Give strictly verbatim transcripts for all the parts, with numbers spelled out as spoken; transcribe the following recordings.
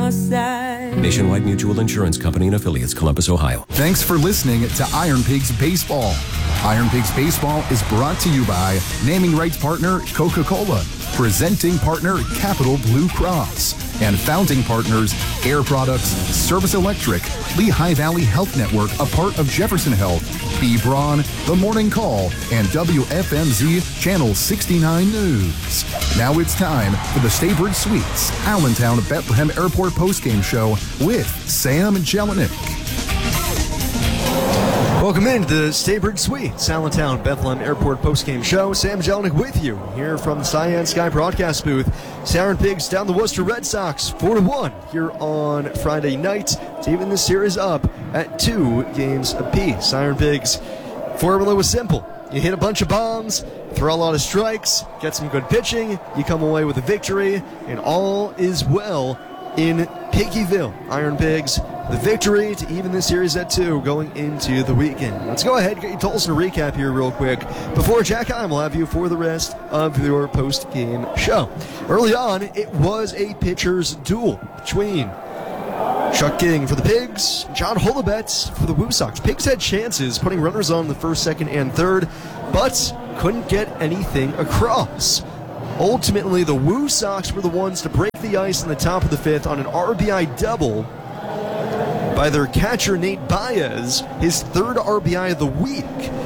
my side. Nationwide Mutual Insurance Company and affiliates, Columbus, Ohio. Thanks for listening to Iron Pigs Baseball. Iron Pigs Baseball is brought to you by naming rights partner Coca-Cola, presenting partner Capital Blue Cross, and founding partners Air Products, Service Electric, Lehigh Valley Health Network, a part of Jefferson Health, B. Braun, The Morning Call, and W F M Z Channel sixty-nine News. Now it's time for the Staybridge Suites Allentown Bethlehem Airport postgame show with Sam Jelinek. Welcome in to the Staybridge Suites, Allentown Bethlehem Airport postgame show. Sam Jelinek with you here from the Cyan Sky broadcast booth. Iron Pigs down the Worcester Red Sox four to one here on Friday night to even the series up at two games apiece. Iron Pigs formula was simple. You hit a bunch of bombs, throw a lot of strikes, get some good pitching, you come away with a victory, and all is well in Piggyville. Iron Pigs, the victory to even this series at two going into the weekend. Let's go ahead and get you Tulsa recap here real quick before Jack Heim will have you for the rest of your post-game show. Early on, it was a pitcher's duel between Chuck King for the Pigs, John Holibetz for the Woo Sox. Pigs had chances, putting runners on the first, second, and third, but couldn't get anything across. Ultimately, the Woo Sox were the ones to break the ice in the top of the fifth on an R B I double by their catcher, Nate Baez, his third R B I of the week.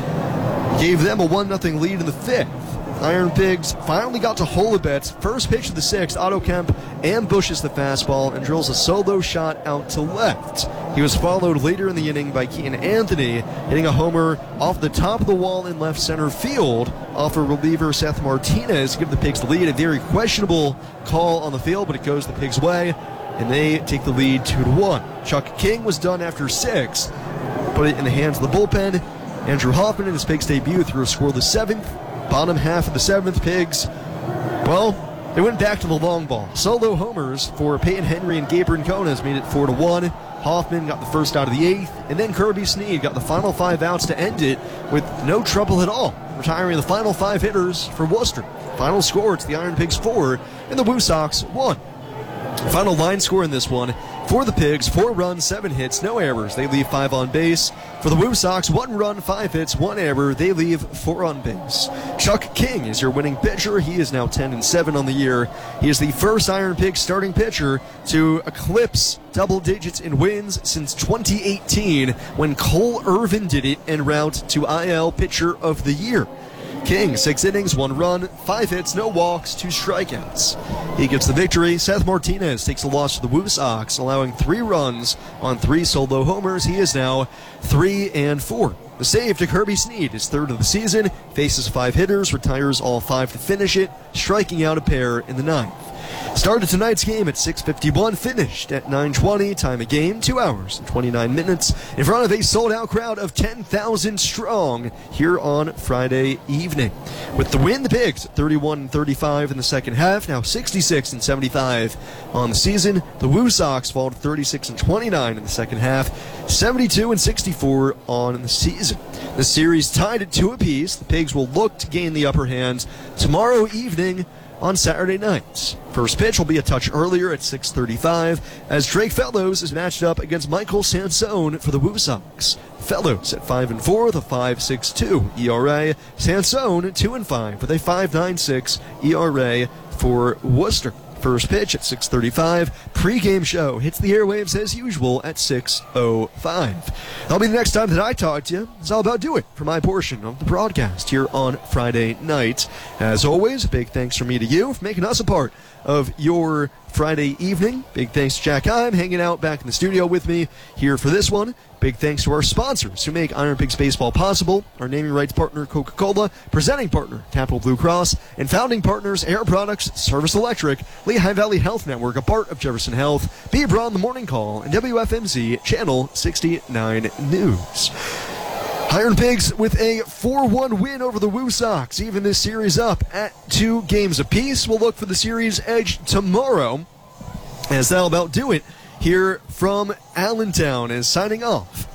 Gave them a one nothing lead in the fifth. Iron Pigs finally got to Holibet's first pitch of the sixth. Otto Kemp ambushes the fastball and drills a solo shot out to left. He was followed later in the inning by Keaton Anthony, hitting a homer off the top of the wall in left center field off a reliever, Seth Martinez, to give the Pigs the lead. A very questionable call on the field, but it goes the Pigs' way, and they take the lead two to one. Chuck King was done after six, put it in the hands of the bullpen. Andrew Hoffman in his Pigs debut threw a scoreless seventh. Bottom half of the seventh, Pigs, well, they went back to the long ball. Solo homers for Peyton Henry and Gabe Rincones made it four to one. Hoffman got the first out of the eighth, and then Kirby Snead got the final five outs to end it with no trouble at all, retiring the final five hitters for Worcester. Final score, it's the Iron Pigs four and the Woo Sox one. Final line score in this one for the Pigs: four runs, seven hits, no errors. They leave five on base. For the Woo Sox, one run, five hits, one error. They leave four on base. Chuck King is your winning pitcher. He is now ten and seven on the year. He is the first Iron Pigs starting pitcher to eclipse double digits in wins since twenty eighteen, when Cole Irvin did it en route to I L Pitcher of the Year. King, six innings, one run, five hits, no walks, two strikeouts. He gets the victory. Seth Martinez takes the loss to the Woo Sox, allowing three runs on three solo homers. He is now three and four. The save to Kirby Snead, his third of the season, faces five hitters, retires all five to finish it, striking out a pair in the ninth. Started tonight's game at six fifty-one, finished at nine twenty. Time of game, two hours and twenty-nine minutes, in front of a sold-out crowd of ten thousand strong here on Friday evening. With the win, the Pigs thirty-one and thirty-five in the second half, now sixty-six and seventy-five on the season. The Woo Sox fall to thirty-six and twenty-nine in the second half, seventy-two and sixty-four on the season. The series tied at two apiece. The Pigs will look to gain the upper hand tomorrow evening on Saturday night. First pitch will be a touch earlier at six thirty-five as Drake Fellows is matched up against Michael Sansone for the Woo Sox. Fellows at five and four with a five point six two E R A. Sansone two and five with a five point nine six E R A for Worcester. First pitch at six thirty-five. Pre-game show hits the airwaves as usual at six oh five. That'll be the next time that I talk to you. It's all about do it for my portion of the broadcast here on Friday night. As always, a big thanks from me to you for making us a part of your Friday evening. Big thanks to Jack Heim hanging out back in the studio with me here for this one. Big thanks to our sponsors who make Iron Pigs Baseball possible. Our naming rights partner, Coca-Cola, presenting partner, Capital Blue Cross, and founding partners, Air Products, Service Electric, Lehigh Valley Health Network, a part of Jefferson Health, B. Braun, The Morning Call, and W F M Z Channel sixty-nine News. Iron Pigs with a four one win over the Woo Sox, even this series up at two games apiece. We'll look for the series edge tomorrow, as that'll about do it here from Allentown. Is signing off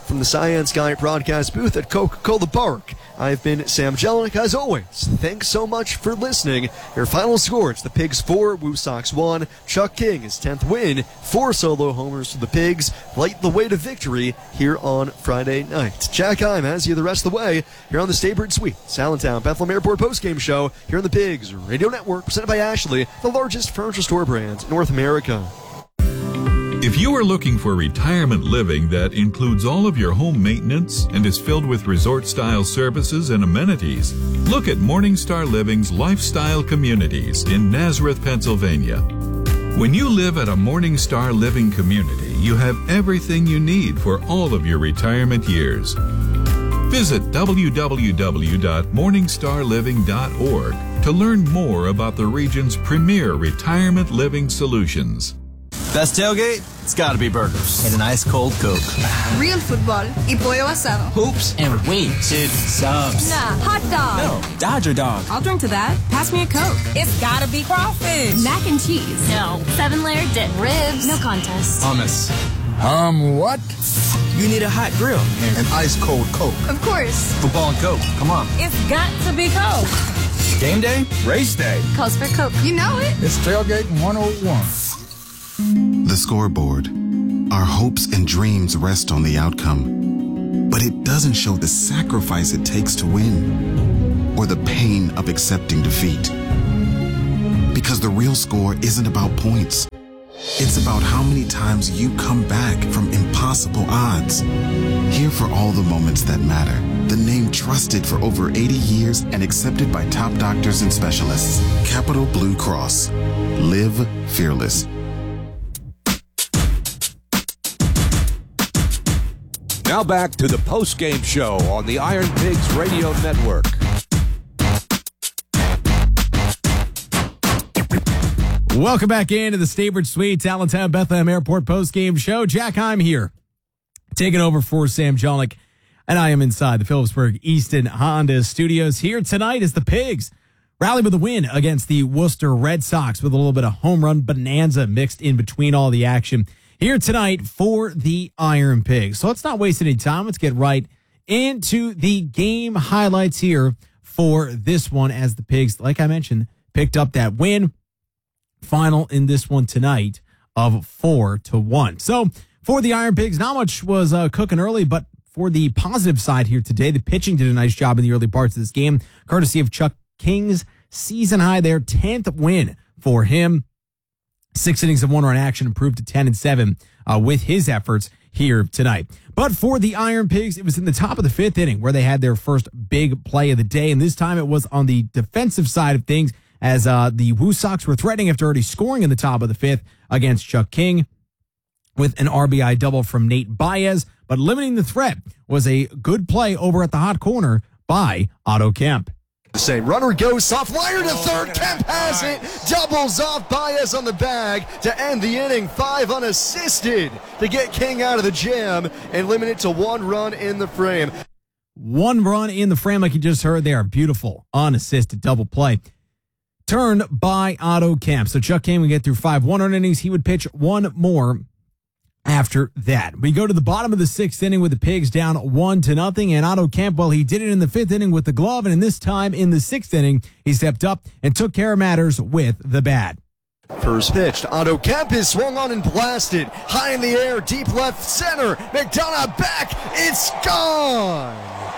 from the Cyan Sky broadcast booth at Coca-Cola Park. I've been Sam Jelinek. As always, thanks so much for listening. Your final score, it's the Pigs four, Woo Sox one. Chuck King, his tenth win, four solo homers for the Pigs, light the way to victory here on Friday night. Jack Heim has you the rest of the way here on the Staybird Suites Allentown Bethlehem Airport postgame show here on the Pigs Radio Network, presented by Ashley, the largest furniture store brand in North America. If you are looking for retirement living that includes all of your home maintenance and is filled with resort-style services and amenities, look at Morningstar Living's Lifestyle Communities in Nazareth, Pennsylvania. When you live at a Morningstar Living community, you have everything you need for all of your retirement years. Visit w w w dot morningstar living dot org to learn more about the region's premier retirement living solutions. Best tailgate? It's gotta be burgers. And an ice cold Coke. Real football y pollo asado. Hoops and wings. Dude, subs. Nah, hot dog. No, Dodger dog. I'll drink to that. Pass me a Coke. It's gotta be crawfish. Mac and cheese. No. Seven layer dip. Ribs. No contest. Hummus. Um, what? You need a hot grill. And ice cold Coke. Of course. Football and Coke. Come on. It's got to be Coke. Game day? Race day. Calls for Coke. You know it. It's Tailgating one oh one. The scoreboard. Our hopes and dreams rest on the outcome, but it doesn't show the sacrifice it takes to win or the pain of accepting defeat. Because the real score isn't about points. It's about how many times you come back from impossible odds. Here for all the moments that matter. The name trusted for over eighty years and accepted by top doctors and specialists. Capital Blue Cross. Live fearless. Now back to the post-game show on the Iron Pigs Radio Network. Welcome back into the Staybird Suites Allentown Bethlehem Airport post-game show. Jack Heim here, taking over for Sam Jelinek, and I am inside the Phillipsburg Easton Honda Studios. Here tonight is the Pigs rally with a win against the Worcester Red Sox with a little bit of home run bonanza mixed in between all the action here tonight for the Iron Pigs. So let's not waste any time. Let's get right into the game highlights here for this one, as the Pigs, like I mentioned, picked up that win. Final in this one tonight of four to one. So for the Iron Pigs, not much was uh, cooking early, but for the positive side here today, the pitching did a nice job in the early parts of this game, courtesy of Chuck King's season high there, tenth win for him. Six innings of one-run action, improved to ten and seven uh, with his efforts here tonight. But for the Iron Pigs, it was in the top of the fifth inning where they had their first big play of the day, and this time it was on the defensive side of things, as uh, the Woo Sox were threatening after already scoring in the top of the fifth against Chuck King with an R B I double from Nate Baez. But limiting the threat was a good play over at the hot corner by Otto Kemp. The same runner goes soft liner to third. Kemp has it. Doubles off Baez on the bag to end the inning. Five unassisted to get King out of the jam and limit it to one run in the frame. One run in the frame, like you just heard there. Beautiful unassisted double play. Turned by Otto Kemp. So Chuck King would get through five one-run innings. He would pitch one more after that. We go to the bottom of the sixth inning with the Pigs down one to nothing. And Otto Kemp, well, he did it in the fifth inning with the glove. And in this time in the sixth inning, he stepped up and took care of matters with the bat. First pitch to Otto Kemp is swung on and blasted. High in the air, deep left center. McDonough back. It's gone.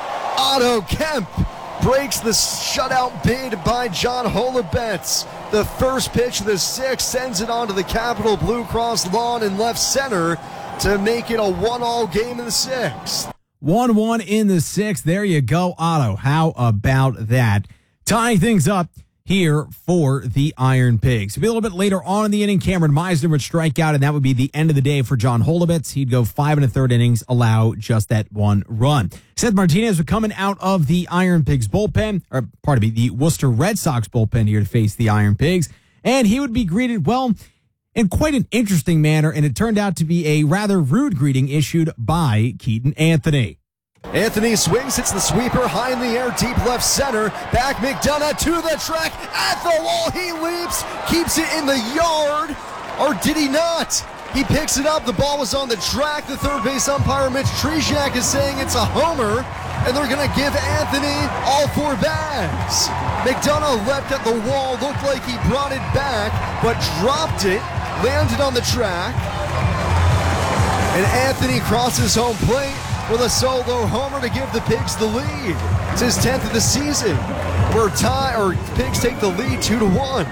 Otto Kemp breaks the shutout bid by John Holubetz. The first pitch of the sixth sends it onto the Capital Blue Cross lawn in left center to make it a one-all game in the sixth. one one in the sixth. There you go, Otto. How about that? Tying things up here for the Iron Pigs. It'll be a little bit later on in the inning, Cameron Meisner would strike out, and that would be the end of the day for John Holubetz. He'd go five and a third innings, allow just that one run. Seth Martinez would come in out of the Iron Pigs bullpen, or pardon me, the Worcester Red Sox bullpen here to face the Iron Pigs, and he would be greeted, well, in quite an interesting manner, and it turned out to be a rather rude greeting issued by Keaton Anthony. Anthony swings, hits the sweeper, high in the air, deep left center. Back McDonough to the track, at the wall, he leaps, keeps it in the yard. Or did he not? He picks it up. The ball was on the track. The third base umpire, Mitch Trejak, is saying it's a homer, and they're going to give Anthony all four bags. McDonough leapt at the wall, looked like he brought it back, but dropped it, landed on the track, and Anthony crosses home plate with a solo homer to give the Pigs the lead. It's his tenth of the season. We're tie, or Pigs take the lead two to one.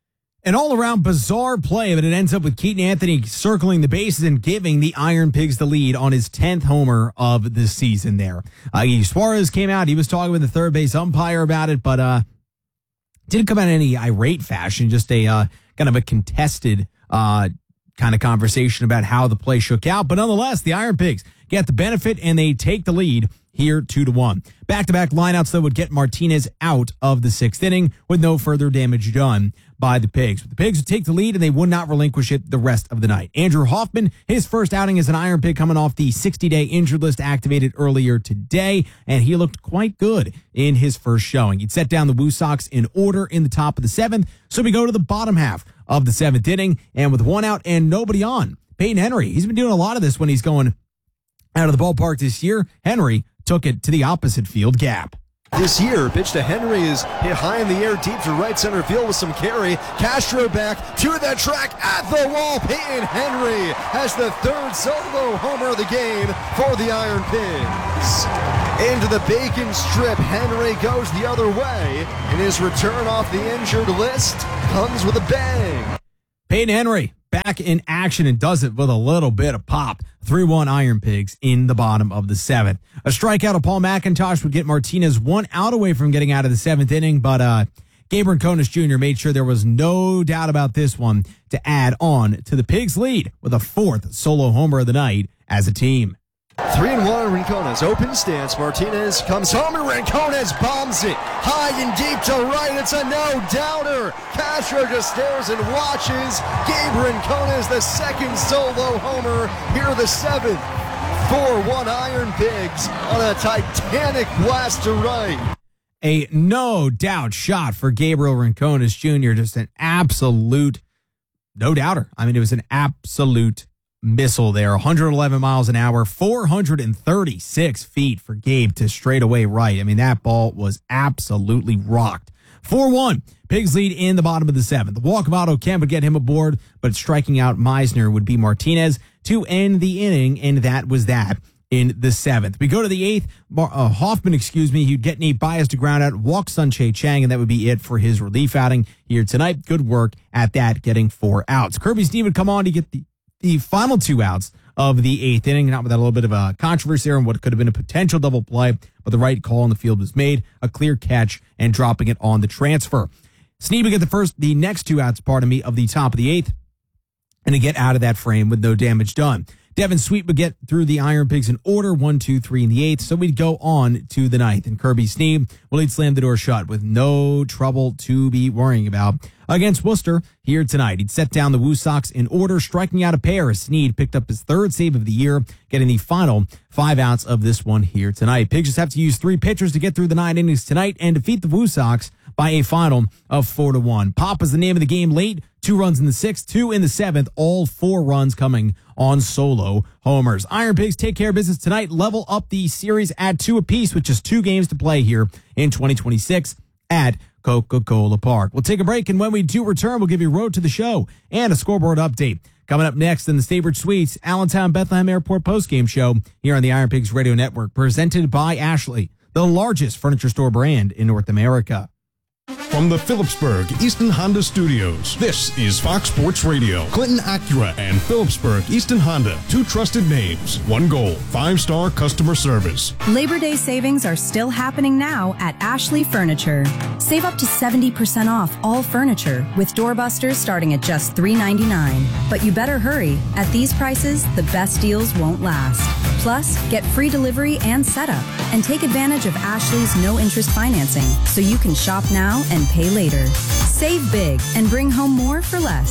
An all-around bizarre play, but it ends up with Keaton Anthony circling the bases and giving the Iron Pigs the lead on his tenth homer of the season there. Uh, Suarez came out. He was talking with the third base umpire about it, but uh, didn't come out in any irate fashion, just a uh, kind of a contested uh, kind of conversation about how the play shook out. But nonetheless, the Iron Pigs get the benefit, and they take the lead here two to one. Back-to-back lineouts, though, would get Martinez out of the sixth inning with no further damage done by the Pigs. But the Pigs would take the lead, and they would not relinquish it the rest of the night. Andrew Hoffman, his first outing as an Iron Pig, coming off the sixty-day injured list activated earlier today, and he looked quite good in his first showing. He'd set down the Woo Sox in order in the top of the seventh, so we go to the bottom half of the seventh inning, and with one out and nobody on, Peyton Henry, he's been doing a lot of this when he's going out of the ballpark this year. Henry took it to the opposite field gap. This year, pitch to Henry is hit high in the air, deep to right center field with some carry. Castro back to the track at the wall. Peyton Henry has the third solo homer of the game for the Iron Pigs. Into the Bacon Strip, Henry goes the other way, and his return off the injured list comes with a bang. Peyton Henry back in action and does it with a little bit of pop. three one Iron Pigs in the bottom of the seventh. A strikeout of Paul McIntosh would get Martinez one out away from getting out of the seventh inning, but uh, Gabe Rincones Junior made sure there was no doubt about this one to add on to the Pigs' lead with a fourth solo homer of the night as a team. Three and one, Rincones open stance. Martinez comes home and Rincones bombs it high and deep to right. It's a no-doubter. Castro just stares and watches. Gabe Rincones, the second solo homer, here the seventh. four one Iron Pigs on a titanic blast to right. A no-doubt shot for Gabriel Rincones Junior Just an absolute no-doubter. I mean, it was an absolute missile there. one hundred eleven miles an hour, four hundred thirty-six feet for Gabe to straightaway right. I mean, that ball was absolutely rocked. four one. Pigs lead in the bottom of the seventh. The walk of Otto Kemp would get him aboard, but striking out Meisner would be Martinez to end the inning, and that was that in the seventh. We go to the eighth. Uh, Hoffman, excuse me, he'd get Nate Bias to ground out, walk Sun-Chae Chang, and that would be it for his relief outing here tonight. Good work at that, getting four outs. Kirby Snead would come on to get the the final two outs of the eighth inning, not without a little bit of a controversy there on what could have been a potential double play, but the right call on the field was made, a clear catch, and dropping it on the transfer. Snead would get the first, the next two outs, pardon me, of the top of the eighth, and to get out of that frame with no damage done. Devin Sweet would get through the Iron Pigs in order, one, two, three in the eighth, so we'd go on to the ninth, and Kirby Snead, well, he'd slam the door shut with no trouble to be worrying about. Against Worcester here tonight, he'd set down the Woo Sox in order, striking out a pair as Snead picked up his third save of the year, getting the final five outs of this one here tonight. Pigs just have to use three pitchers to get through the nine innings tonight and defeat the Woo Sox by a final of four to one. Pop is the name of the game late. Two runs in the sixth, two in the seventh, all four runs coming on solo homers. Iron Pigs take care of business tonight, level up the series at two apiece with just two games to play here in twenty twenty-six at Coca-Cola Park. We'll take a break, and when we do return, we'll give you a road to the show and a scoreboard update. Coming up next in the Staybridge Suites, Allentown Bethlehem Airport postgame show here on the Iron Pigs Radio Network, presented by Ashley, the largest furniture store brand in North America. From the Phillipsburg Easton Honda Studios, this is Fox Sports Radio. Clinton Acura and Phillipsburg Easton Honda, two trusted names, one goal, five-star customer service. Labor Day savings are still happening now at Ashley Furniture. Save up to seventy percent off all furniture with doorbusters starting at just three ninety-nine. But you better hurry. At these prices, the best deals won't last. Plus, get free delivery and setup, and take advantage of Ashley's no-interest financing so you can shop now and pay later. Save big and bring home more for less.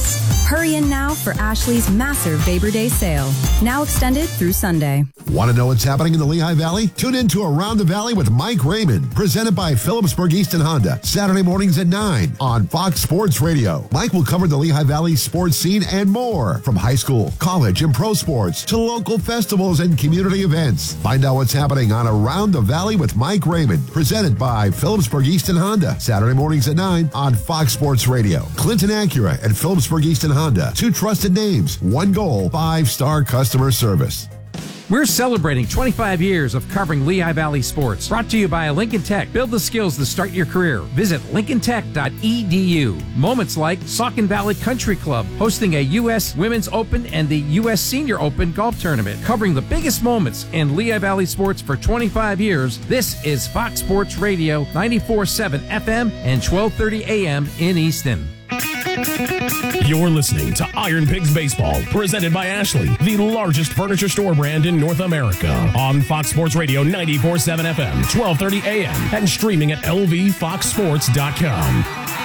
Hurry in now for Ashley's massive Labor Day sale, now extended through Sunday. Want to know what's happening in the Lehigh Valley? Tune in to Around the Valley with Mike Raymond, presented by Phillipsburg Easton Honda, Saturday mornings at nine on Fox Sports Radio. Mike will cover the Lehigh Valley sports scene and more, from high school, college, and pro sports to local festivals and community events. Find out what's happening on Around the Valley with Mike Raymond, presented by Phillipsburg Easton Honda, Saturday mornings at nine on Fox Sports Radio. Clinton Acura and Phillipsburg Easton Honda, two trusted names, one goal, five-star customer service. We're celebrating twenty-five years of covering Lehigh Valley sports. Brought to you by Lincoln Tech. Build the skills to start your career. Visit lincoln tech dot e d u. Moments like Saucon Valley Country Club hosting a U S Women's Open and the U S Senior Open golf tournament. Covering the biggest moments in Lehigh Valley sports for twenty-five years. This is Fox Sports Radio, ninety-four point seven F M and twelve thirty A M in Easton. You're listening to Iron Pigs Baseball, presented by Ashley, the largest furniture store brand in North America. On Fox Sports Radio ninety-four point seven F M, twelve thirty A M, and streaming at L V fox sports dot com.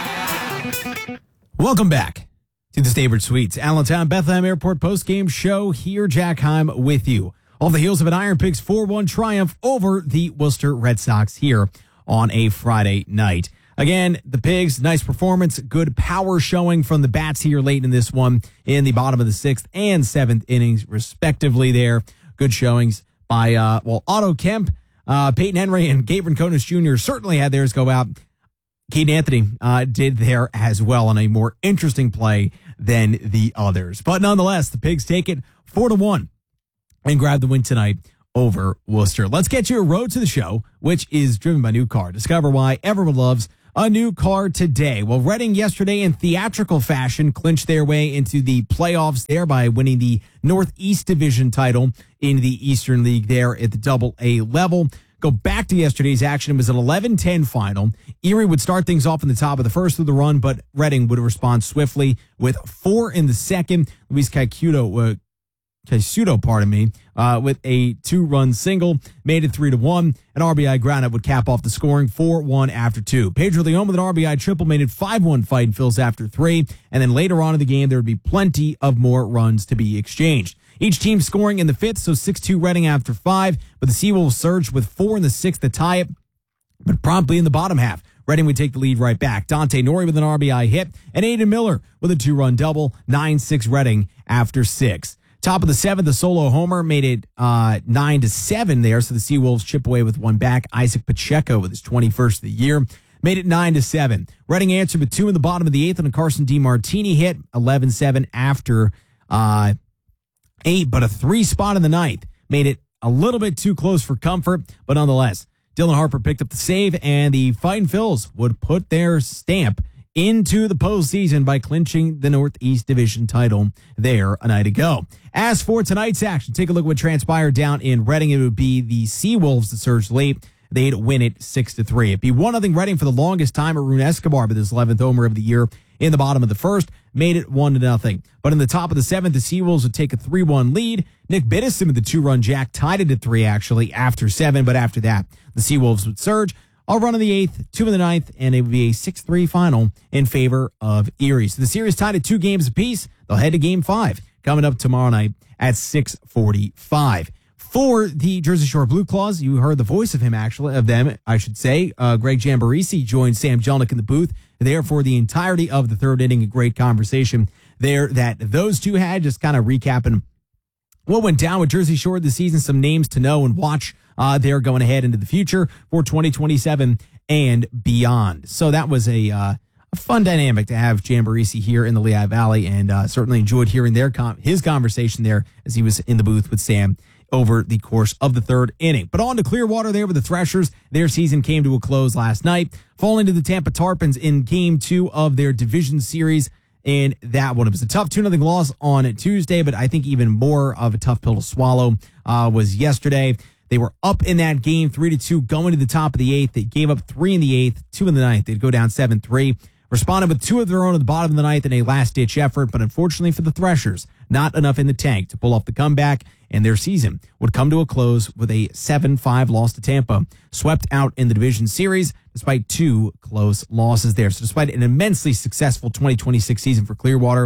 Welcome back to the Staybridge Suites Allentown Bethlehem Airport postgame show. Here, Jack Heim with you. On the heels of an Iron Pigs four one triumph over the Worcester Red Sox here on a Friday night. Again, the Pigs, nice performance, good power showing from the bats here late in this one in the bottom of the sixth and seventh innings, respectively there. Good showings by, uh, well, Otto Kemp, uh, Peyton Henry, and Gabe Rinconis Junior certainly had theirs go out. Caden Anthony uh, did there as well on a more interesting play than the others. But nonetheless, the Pigs take it four to one and grab the win tonight over Worcester. Let's get you a road to the show, which is driven by New Car. Discover why everyone loves a new car today. Well, Reading yesterday in theatrical fashion clinched their way into the playoffs there by winning the Northeast Division title in the Eastern League there at the double A level. Go back to yesterday's action. It was an eleven ten final. Erie would start things off in the top of the first of the run, but Reading would respond swiftly with four in the second. Luis Caicedo, uh, Caicedo, pardon me, uh, with a two-run single, made it three to one. An R B I groundout would cap off the scoring four one after two. Pedro Leon with an R B I triple made it five one fight and Phils after three. And then later on in the game, there would be plenty of more runs to be exchanged. Each team scoring in the fifth, so six two Reading after five, but the Seawolves surged with four in the sixth to tie it, but promptly in the bottom half, Reading would take the lead right back. Dante Norrie with an R B I hit, and Aiden Miller with a two-run double, nine six Reading after six. Top of the seventh, the solo homer made it uh, nine to seven there, so the Seawolves chip away with one back. Isaac Pacheco with his twenty-first of the year made it nine to seven. Reading answered with two in the bottom of the eighth, and a Carson DiMartini hit eleven seven after uh, eight, but a three spot in the ninth made it a little bit too close for comfort, but nonetheless, Dylan Harper picked up the save, and the Fightin' Phils would put their stamp into the postseason by clinching the Northeast Division title there a night ago. As for tonight's action, take a look at what transpired down in Reading. It would be the Seawolves that surged late. They'd win it six to three. It'd be one nothing Reading for the longest time. Arun Escobar with his eleventh homer of the year in the bottom of the first made it one to nothing. But in the top of the seventh, the Seawolves would take a three one lead. Nick Biddison with the two-run jack tied it at three actually after seven. But after that, the Seawolves would surge. All run in the eighth, two in the ninth, and it would be a six three final in favor of Erie. So the series tied at two games apiece. They'll head to game five coming up tomorrow night at six forty-five. For the Jersey Shore Blue Claws, you heard the voice of him, actually, of them, I should say. Uh, Greg Jamborisi joined Sam Jelnick in the booth there for the entirety of the third inning. A great conversation there that those two had, just kind of recapping what went down with Jersey Shore this season, some names to know and watch uh, there going ahead into the future for twenty twenty-seven and beyond. So that was a, uh, a fun dynamic to have Jamborisi here in the Lehigh Valley, and uh, certainly enjoyed hearing their com- his conversation there as he was in the booth with Sam over the course of the third inning. But on to Clearwater there with the Threshers. Their season came to a close last night, falling to the Tampa Tarpons in game two of their division series. And that one, it was a tough two nothing loss on Tuesday, but I think even more of a tough pill to swallow uh, was yesterday. They were up in that game three to two going to the top of the eighth. They gave up three in the eighth, two in the ninth. They'd go down seven three. Responded with two of their own at the bottom of the ninth in a last-ditch effort, but unfortunately for the Threshers, not enough in the tank to pull off the comeback, and their season would come to a close with a seven five loss to Tampa, swept out in the division series despite two close losses there. So despite an immensely successful twenty twenty-six season for Clearwater,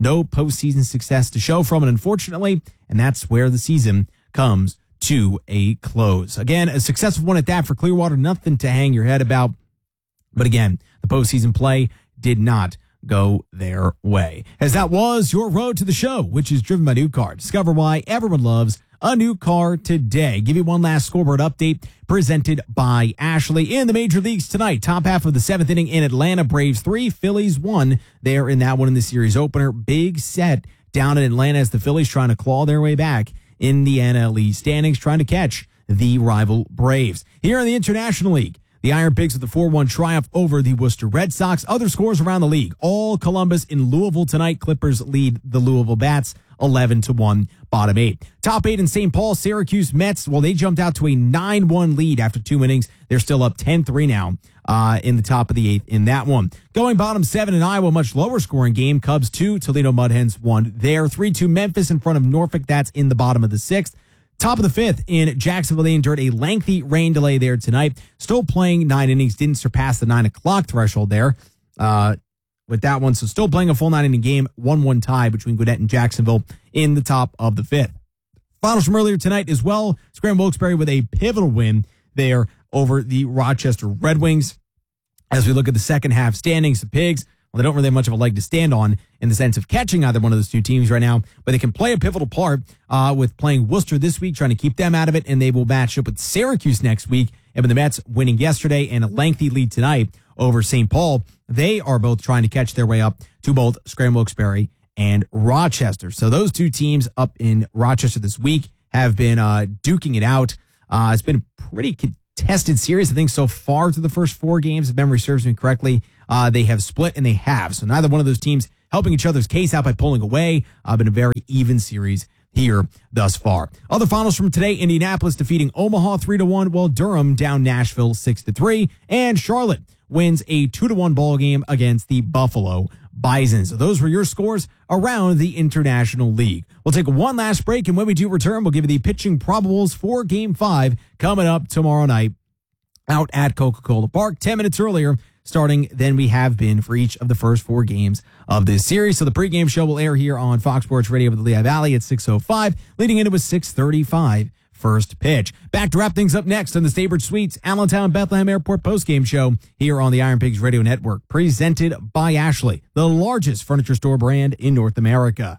no postseason success to show from it, unfortunately, and that's where the season comes to a close. Again, a successful one at that for Clearwater, nothing to hang your head about. But again, the postseason play did not go their way. As that was your road to the show, which is driven by New Car. Discover why everyone loves a new car today. Give you one last scoreboard update presented by Ashley. In the major leagues tonight, top half of the seventh inning in Atlanta, Braves three, Phillies one. There in that one in the series opener. Big set down in Atlanta as the Phillies trying to claw their way back in the N L East standings, trying to catch the rival Braves. Here in the International League, the Iron Pigs with a four one triumph over the Worcester Red Sox. Other scores around the league. All Columbus in Louisville tonight. Clippers lead the Louisville Bats eleven to one, bottom eight. Top eight in Saint Paul, Syracuse Mets. Well, they jumped out to a nine one lead after two innings. They're still up ten three now uh, in the top of the eighth in that one. Going bottom seven in Iowa, much lower scoring game. Cubs two, Toledo Mud Hens one there. three two Memphis in front of Norfolk. That's in the bottom of the sixth. Top of the fifth in Jacksonville, they endured a lengthy rain delay there tonight. Still playing nine innings, didn't surpass the nine o'clock threshold there uh, with that one. So still playing a full nine inning game, one one tie between Gwinnett and Jacksonville in the top of the fifth. Finals from earlier tonight as well. Scranton Wilkes-Barre with a pivotal win there over the Rochester Red Wings. As we look at the second half standings, the Pigs, well, they don't really have much of a leg to stand on in the sense of catching either one of those two teams right now, but they can play a pivotal part uh, with playing Worcester this week, trying to keep them out of it, and they will match up with Syracuse next week. And with the Mets winning yesterday and a lengthy lead tonight over Saint Paul, they are both trying to catch their way up to both Scranton Wilkes-Barre and Rochester. So those two teams up in Rochester this week have been uh, duking it out. Uh, it's been a pretty contested series, I think, so far through the first four games, if memory serves me correctly. Uh, they have split and they have. So neither one of those teams helping each other's case out by pulling away. Uh, been a very even series here thus far. Other finals from today, Indianapolis defeating Omaha three to one, while Durham down Nashville six to three. And Charlotte wins a two to one ball game against the Buffalo Bison. So those were your scores around the International League. We'll take one last break, and when we do return, we'll give you the pitching probables for Game five coming up tomorrow night out at Coca-Cola Park. Ten minutes earlier, starting than we have been for each of the first four games of this series. So the pregame show will air here on Fox Sports Radio with the Lehigh Valley at six oh five, leading into a six thirty-five first pitch. Back to wrap things up next on the Staybridge Suites Allentown Bethlehem Airport postgame show here on the Iron Pigs Radio Network, presented by Ashley, the largest furniture store brand in North America.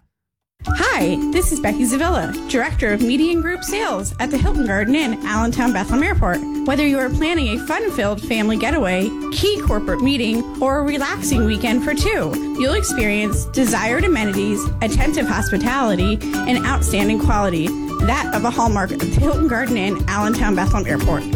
Hi, this is Becky Zavilla, Director of Media and Group Sales at the Hilton Garden Inn, Allentown Bethlehem Airport. Whether you are planning a fun-filled family getaway, key corporate meeting, or a relaxing weekend for two, you'll experience desired amenities, attentive hospitality, and outstanding quality, that of a hallmark of the Hilton Garden Inn, Allentown Bethlehem Airport.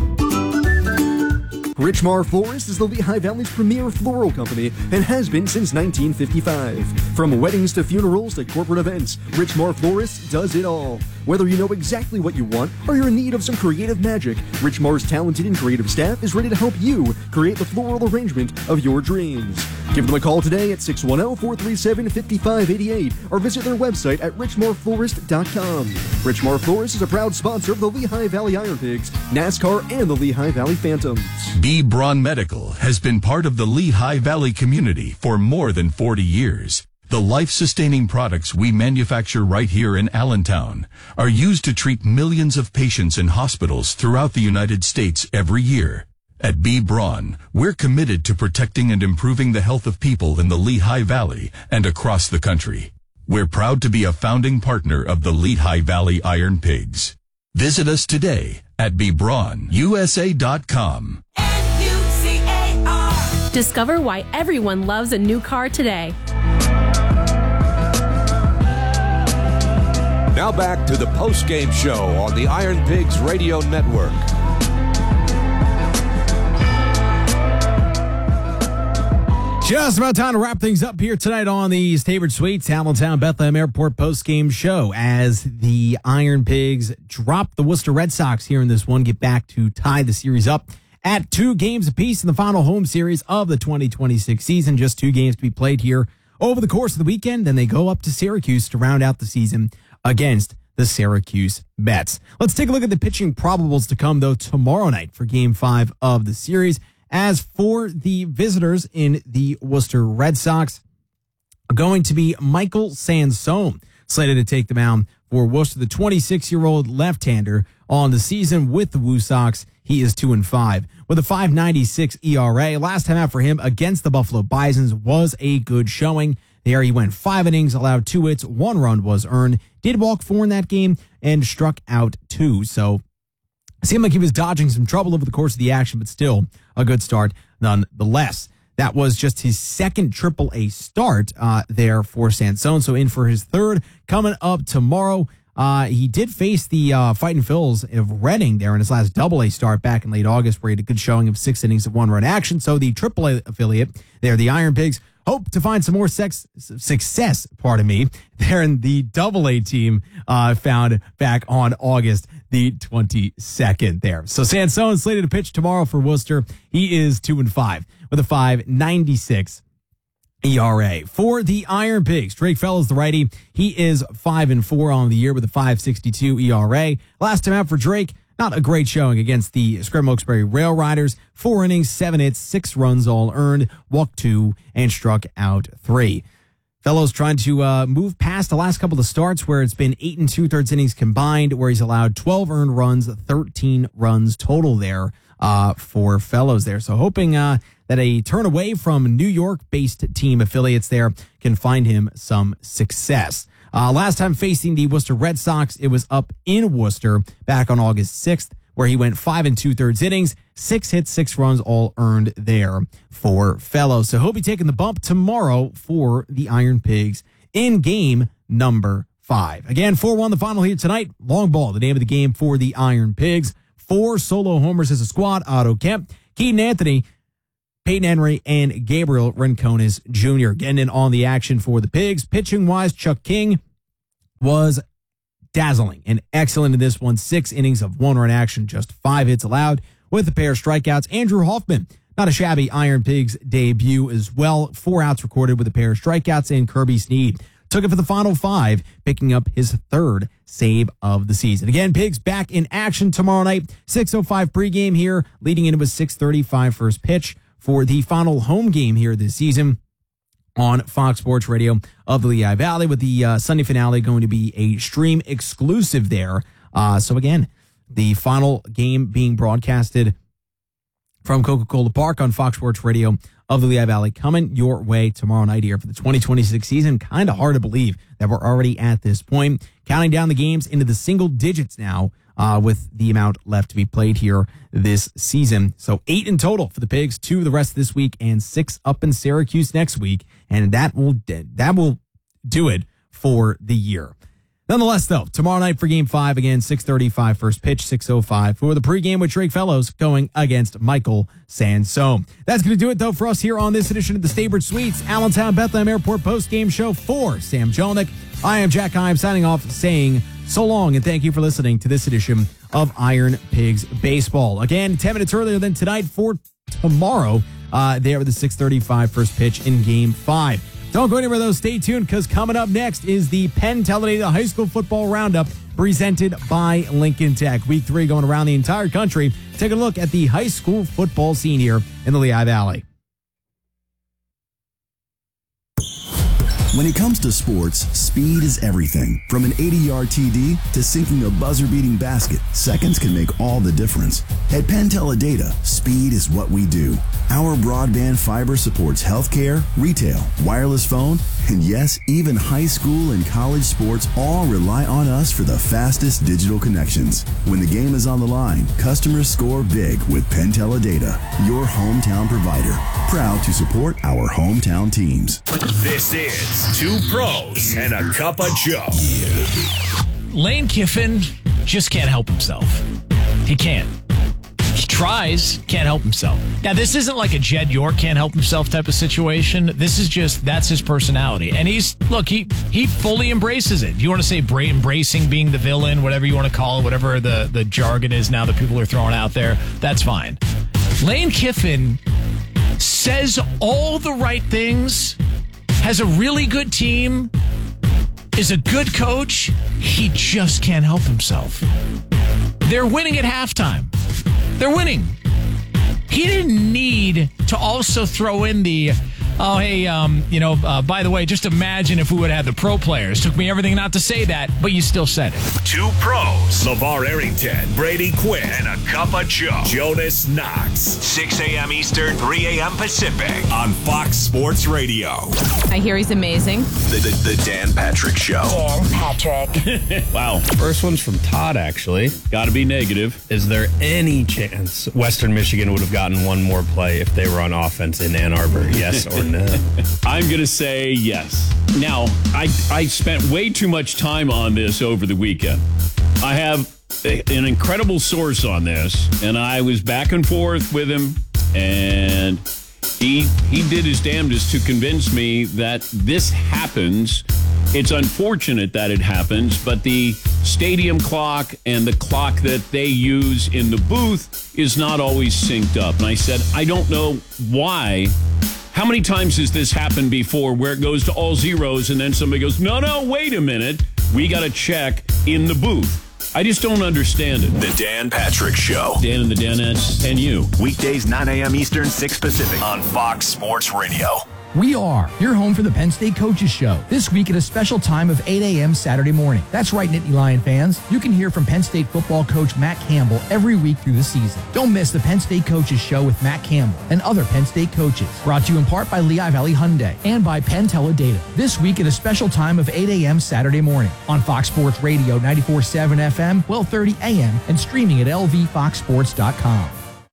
Richmar Florist is the Lehigh Valley's premier floral company and has been since nineteen fifty-five. From weddings to funerals to corporate events, Richmar Florist does it all. Whether you know exactly what you want or you're in need of some creative magic, Richmar's talented and creative staff is ready to help you create the floral arrangement of your dreams. Give them a call today at six one zero, four three seven, five five eight eight or visit their website at richmar florist dot com. Richmar Florist is a proud sponsor of the Lehigh Valley Iron Pigs, NASCAR, and the Lehigh Valley Phantoms. B. Braun Medical has been part of the Lehigh Valley community for more than forty years. The life-sustaining products we manufacture right here in Allentown are used to treat millions of patients in hospitals throughout the United States every year. At B. Braun, we're committed to protecting and improving the health of people in the Lehigh Valley and across the country. We're proud to be a founding partner of the Lehigh Valley Iron Pigs. Visit us today at b braun u s a dot com. Discover why everyone loves a new car today. Now back to the post-game show on the Iron Pigs Radio Network. Just about time to wrap things up here tonight on the Staybridge Suites Allentown Bethlehem Airport post-game show as the Iron Pigs drop the Worcester Red Sox here in this one, get back to tie the series up at two games apiece in the final home series of the twenty twenty-six season. Just two games to be played here over the course of the weekend. Then they go up to Syracuse to round out the season against the Syracuse Mets. Let's take a look at the pitching probables to come, though, tomorrow night for game five of the series. As for the visitors in the Worcester Red Sox, going to be Michael Sansone, slated to take the mound for Worcester. The twenty-six-year-old left-hander on the season with the Woo Sox, he is two and five with a five ninety-six E R A. Last time out for him against the Buffalo Bisons was a good showing. There he went five innings, allowed two hits, one run was earned, did walk four in that game, and struck out two. So it seemed like he was dodging some trouble over the course of the action, but still a good start nonetheless. That was just his second triple A start uh, there for Sansone. So in for his third coming up tomorrow. Uh, he did face the uh, Fighting Phils of Reading there in his last double A start back in late August, where he had a good showing of six innings of one-run action. So the triple A affiliate there, the Iron Pigs, hope to find some more sex, success, pardon me, there in the double A team uh, found back on August the twenty-second there. So Sansone slated to pitch tomorrow for Worcester. He is two and five with a five ninety-six E R A. For the Iron Pigs, Drake Fellows, the righty, he is five and four on the year with a five sixty-two E R A. Last time out for Drake, not a great showing against the Scranton Wilkes-Barre Rail Riders. Four innings, seven hits, six runs all earned, walked two, and struck out three. Fellows trying to uh, move past the last couple of starts where it's been eight and two-thirds innings combined, where he's allowed twelve earned runs, thirteen runs total there uh, for Fellows there. So hoping uh, that a turn away from New York-based team affiliates there can find him some success. Uh, last time facing the Worcester Red Sox, it was up in Worcester back on August sixth, where he went five and two-thirds innings, six hits, six runs, all earned there for Fellows. So he'll be taking the bump tomorrow for the Iron Pigs in game number five. Again, four one the final here tonight. Long ball, the name of the game for the Iron Pigs. Four solo homers as a squad. Otto Kemp, Keaton Anthony, Peyton Henry, and Gabriel Rincones Junior getting in on the action for the Pigs. Pitching-wise, Chuck King was dazzling and excellent in this one. Six innings of one-run action, just five hits allowed with a pair of strikeouts. Andrew Hoffman, not a shabby Iron Pigs debut as well. Four outs recorded with a pair of strikeouts, and Kirby Sneed took it for the final five, picking up his third save of the season. Again, Pigs back in action tomorrow night. six oh five pregame here, leading into a six thirty-five first pitch for the final home game here this season on Fox Sports Radio of the Lehigh Valley, with the uh, Sunday finale going to be a stream exclusive there. Uh, so again, the final game being broadcasted from Coca-Cola Park on Fox Sports Radio of the Lehigh Valley, coming your way tomorrow night here for the twenty twenty-six season. Kind of hard to believe that we're already at this point, counting down the games into the single digits now uh, with the amount left to be played here this season. So eight in total for the Pigs, two the rest of this week, and six up in Syracuse next week. And that will that will do it for the year. Nonetheless, though, tomorrow night for Game five, again, six thirty-five first pitch, six oh five for the pregame with Drake Fellows going against Michael Sansone. That's going to do it, though, for us here on this edition of the Staybridge Suites Allentown Bethlehem Airport postgame show for Sam Jelinek. I am Jack Heim signing off, saying so long, and thank you for listening to this edition of Iron Pigs Baseball. Again, ten minutes earlier than tonight for tomorrow, uh, there with the six thirty-five first pitch in Game five. Don't go anywhere, though. Stay tuned, because coming up next is the Penn Talladega High School Football Roundup presented by Lincoln Tech. Week three going around the entire country. Take a look at the high school football scene here in the Lehigh Valley. When it comes to sports, speed is everything. From an eighty-yard T D to sinking a buzzer-beating basket, seconds can make all the difference. At Penn Talladega, speed is what we do. Our broadband fiber supports healthcare, retail, wireless phone, and yes, even high school and college sports all rely on us for the fastest digital connections. When the game is on the line, customers score big with Penn Talladega, your hometown provider. Proud to support our hometown teams. This is Two Pros and a Cup of Joe. Lane Kiffin just can't help himself. He can't. He tries, can't help himself. Now, this isn't like a Jed York can't help himself type of situation. This is just, that's his personality. And he's, look, he he fully embraces it. If you want to say bra- embracing being the villain, whatever you want to call it, whatever the, the jargon is now that people are throwing out there, that's fine. Lane Kiffin says all the right things, has a really good team, is a good coach. He just can't help himself. They're winning at halftime. They're winning. He didn't need to also throw in the, Oh, hey, um, you know, uh, by the way, just imagine if we would have had the pro players. Took me everything not to say that, but you still said it. Two pros, LeVar Arrington, Brady Quinn, and a cup of Joe, Jonas Knox. six a.m. Eastern, three a.m. Pacific on Fox Sports Radio. I hear he's amazing. The, the, the Dan Patrick Show. Dan Patrick. Wow. First one's from Todd, actually. Got to be negative. Is there any chance Western Michigan would have gotten one more play if they were on offense in Ann Arbor? Yes or no? I'm going to say yes. Now, I, I spent way too much time on this over the weekend. I have a, an incredible source on this, and I was back and forth with him, and he he did his damnedest to convince me that this happens. It's unfortunate that it happens, but the stadium clock and the clock that they use in the booth is not always synced up. And I said, I don't know why. How many times has this happened before where it goes to all zeros and then somebody goes, no, no, wait a minute. We got to check in the booth. I just don't understand it. The Dan Patrick Show. Dan and the Danettes and you. Weekdays, nine a.m. Eastern, six Pacific on Fox Sports Radio. We are your home for the Penn State Coaches Show. This week at a special time of eight a.m. Saturday morning. That's right, Nittany Lion fans. You can hear from Penn State football coach Matt Campbell every week through the season. Don't miss the Penn State Coaches Show with Matt Campbell and other Penn State coaches. Brought to you in part by Lehigh Valley Hyundai and by Penn Teledata. This week at a special time of eight a.m. Saturday morning on Fox Sports Radio ninety-four point seven F M, twelve thirty a.m. and streaming at L V fox sports dot com.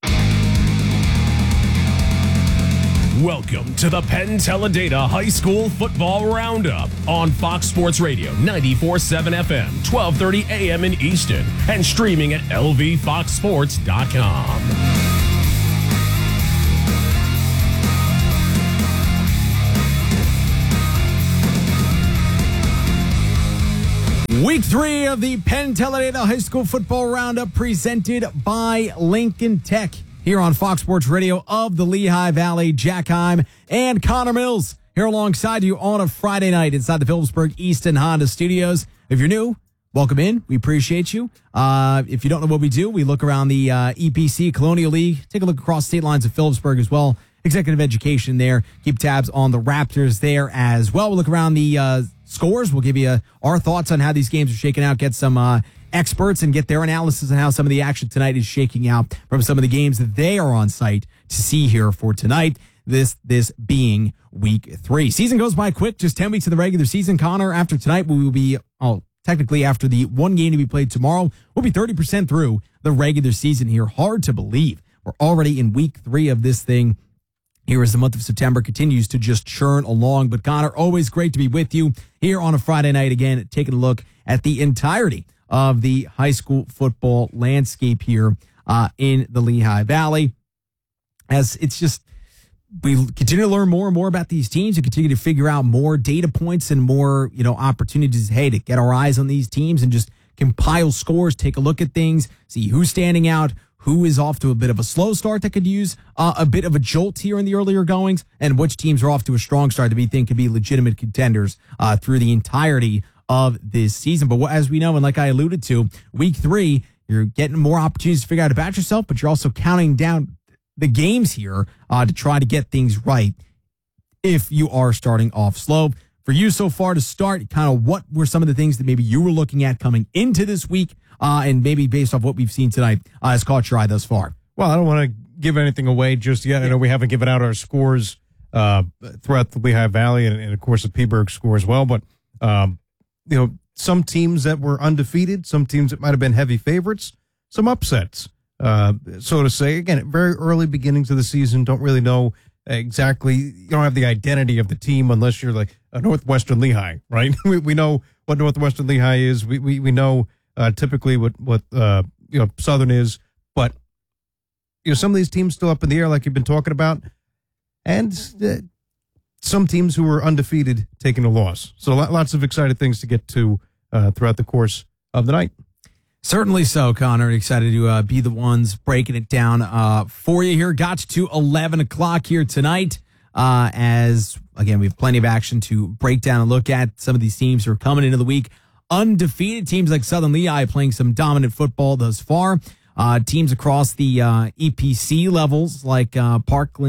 Welcome to the Penn Teledata High School Football Roundup on Fox Sports Radio ninety-four point seven F M, twelve thirty a.m. in Easton, and streaming at L V fox sports dot com. Week three of the Penn Teledata High School Football Roundup presented by Lincoln Tech. Here on Fox Sports Radio of the Lehigh Valley, Jack Heim and Connor Mills here alongside you on a Friday night inside the Phillipsburg Easton Honda Studios. If you're new, welcome in. We appreciate you. Uh, if you don't know what we do, we look around the uh, E P C Colonial League. Take a look across state lines of Phillipsburg as well. Executive education there. Keep tabs on the Raptors there as well. We'll look around the uh, scores. We'll give you uh, our thoughts on how these games are shaking out. Get some uh, experts and get their analysis on how some of the action tonight is shaking out from some of the games that they are on site to see here for tonight. This this being week three. Season goes by quick. Just ten weeks of the regular season. Connor, after tonight, we will be, oh, technically after the one game to be played tomorrow, we'll be thirty percent through the regular season here. Hard to believe. We're already in week three of this thing. Here as the month of September continues to just churn along. But Connor, always great to be with you here on a Friday night again, taking a look at the entirety of the high school football landscape here uh, in the Lehigh Valley. As it's just, we continue to learn more and more about these teams and continue to figure out more data points and more, you know, opportunities, hey, to get our eyes on these teams and just compile scores, take a look at things, see who's standing out, who is off to a bit of a slow start that could use uh, a bit of a jolt here in the earlier goings, and which teams are off to a strong start that we think could be legitimate contenders uh, through the entirety of this season. But as we know, and like I alluded to, week three, you're getting more opportunities to figure out about yourself, but you're also counting down the games here uh, to try to get things right if you are starting off slow. For you so far to start, kind of what were some of the things that maybe you were looking at coming into this week, uh, and maybe based off what we've seen tonight uh, has caught your eye thus far? Well, I don't want to give anything away just yet. I know we haven't given out our scores uh, throughout the Lehigh Valley and, and of course, the Peaburg score as well. But, um, you know, some teams that were undefeated, some teams that might have been heavy favorites, some upsets, uh, so to say. Again, very early beginnings of the season, don't really know exactly. You don't have the identity of the team unless you're like a Northwestern Lehigh, right? we, we know what Northwestern Lehigh is. We we, we know uh, typically what, what uh, you know, Southern is. But, you know, some of these teams still up in the air like you've been talking about. And uh, some teams who were undefeated taking a loss. So lots of exciting things to get to uh, throughout the course of the night. Certainly so, Connor. Excited to uh, be the ones breaking it down uh, for you here. Got to eleven o'clock here tonight uh, as, again, we have plenty of action to break down and look at. Some of these teams who are coming into the week undefeated. Teams like Southern Lehigh playing some dominant football thus far. Uh, teams across the uh, E P C levels like uh, Parkland,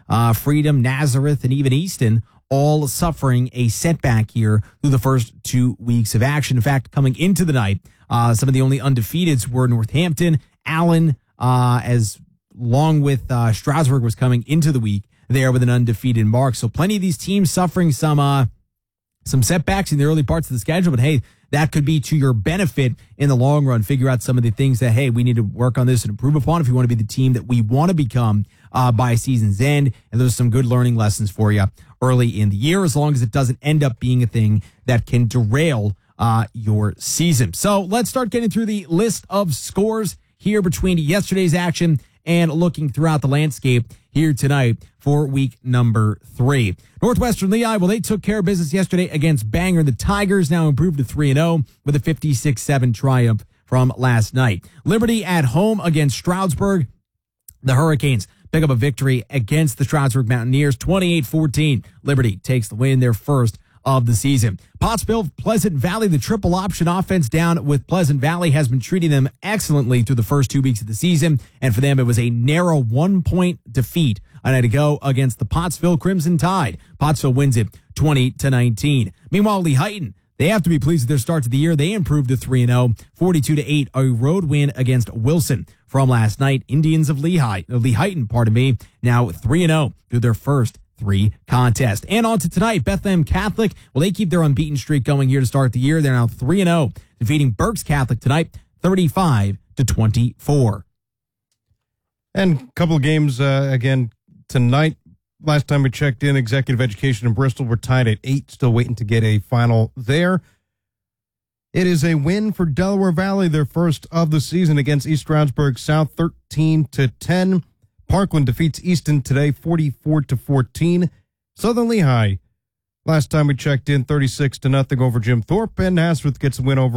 Uh, Freedom, Nazareth, and even Easton all suffering a setback here through the first two weeks of action. In fact, coming into the night, uh, some of the only undefeateds were Northampton, Allen, uh, as along with uh, Strasburg was coming into the week there with an undefeated mark. So plenty of these teams suffering some uh, some setbacks in the early parts of the schedule, but hey, that could be to your benefit in the long run. Figure out some of the things that, hey, we need to work on this and improve upon if you want to be the team that we want to become uh, by season's end. And there's some good learning lessons for you early in the year, as long as it doesn't end up being a thing that can derail uh, your season. So let's start getting through the list of scores here between yesterday's action and looking throughout the landscape here tonight for week number three. Northwestern Lehigh, well, they took care of business yesterday against Bangor. The Tigers now improved to three and oh with a fifty-six seven triumph from last night. Liberty at home against Stroudsburg. The Hurricanes pick up a victory against the Stroudsburg Mountaineers, twenty-eight fourteen. Liberty takes the win, their first of the season. Pottsville, Pleasant Valley, the triple option offense down with Pleasant Valley has been treating them excellently through the first two weeks of the season. And for them, it was a narrow one-point defeat a night ago against the Pottsville Crimson Tide. Pottsville wins it twenty to nineteen. Meanwhile, Lehighton, they have to be pleased with their start to the year. They improved to three and oh, forty-two to eight, a road win against Wilson from last night. Indians of Lehigh, Lehighton, pardon me, now three and oh through their first three contests. And on to tonight, Bethlehem Catholic. Well, they keep their unbeaten streak going here to start the year. They're now three and oh, defeating Berks Catholic tonight, thirty-five to twenty-four. And a couple of games uh, again tonight. Last time we checked in, Executive Education in Bristol were tied at eight, still waiting to get a final there. It is a win for Delaware Valley, their first of the season against East Stroudsburg South, thirteen to ten. Parkland defeats Easton today, forty-four to fourteen. Southern Lehigh, last time we checked in, thirty-six to nothing over Jim Thorpe, and Nazareth gets a win over